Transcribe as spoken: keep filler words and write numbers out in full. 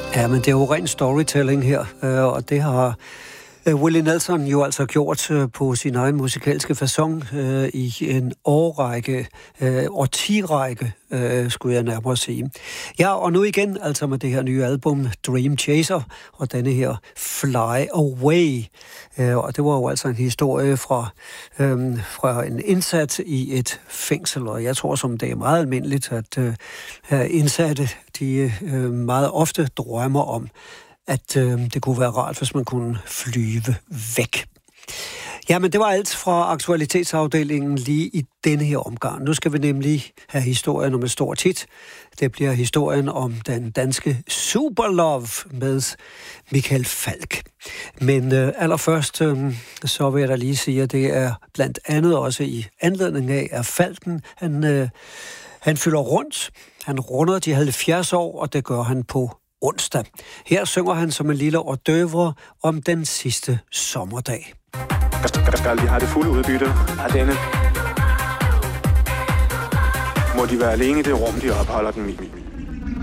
Ja, men det er jo ren storytelling her, og det har Willie Nelson jo altså gjort på sin egen musikalske facon i en årrække, årtirække, skulle jeg nærmere sige. Ja, og nu igen altså med det her nye album, Dream Chaser, og denne her Fly Away. Og det var jo altså en historie fra, øhm, fra en indsat i et fængsel, og jeg tror, som det er meget almindeligt, at øh, indsatte, de øh, meget ofte drømmer om, at øh, det kunne være rart, hvis man kunne flyve væk. Ja, men det var alt fra aktualitetsafdelingen lige i denne her omgang. Nu skal vi nemlig have historien om et stort hit. Det bliver historien om den danske Superlove med Michael Falch. Men øh, allerførst, øh, så vil jeg da lige sige, at det er blandt andet også i anledning af, at Falken, han, øh, han fylder rundt. Han runder de halvfjerds år, og det gør han på onsdag. Her synger han som en lille hors d'oeuvre om den sidste sommerdag. Skal de have det fulde udbytte af denne? Må de være alene i det rum, de opholder den i?